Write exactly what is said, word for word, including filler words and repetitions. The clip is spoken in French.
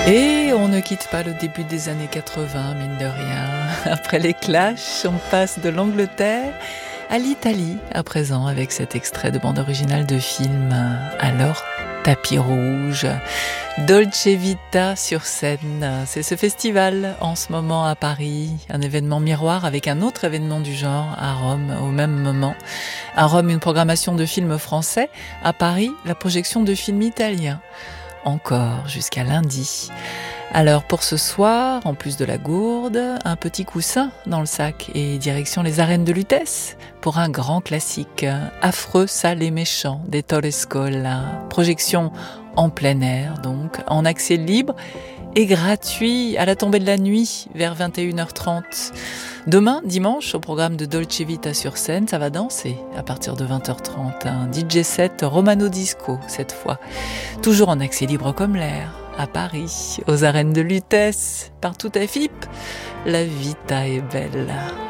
Et on ne quitte pas le début des années quatre-vingts, mine de rien. Après les Clash, on passe de l'Angleterre à l'Italie, à présent, avec cet extrait de bande originale de film. Alors, tapis rouge, Dolce Vita sur scène. C'est ce festival en ce moment à Paris, un événement miroir avec un autre événement du genre à Rome au même moment. À Rome, une programmation de films français. À Paris, la projection de films italiens. Encore jusqu'à lundi. Alors pour ce soir, en plus de la gourde, un petit coussin dans le sac et direction les arènes de Lutèce pour un grand classique, Affreux, sale et méchant d'Ettore Scola. Projection en plein air donc, en accès libre et gratuit à la tombée de la nuit vers vingt et une heures trente. Demain, dimanche, au programme de Dolce Vita sur scène, ça va danser à partir de vingt heures trente. Un D J set Romano Disco cette fois. Toujours en accès libre comme l'air, à Paris, aux arènes de Lutèce, partout à F I P. La vita est belle.